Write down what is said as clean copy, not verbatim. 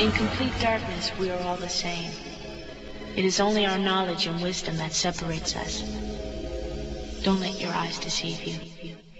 In complete darkness, we are all the same. It is only our knowledge and wisdom that separates us. Don't let your eyes deceive you.